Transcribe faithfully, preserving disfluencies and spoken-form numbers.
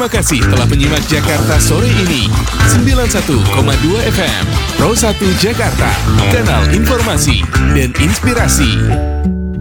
Terima kasih telah menyimak Jakarta sore ini. sembilan puluh satu koma dua F M Pro satu Jakarta, kanal informasi dan inspirasi.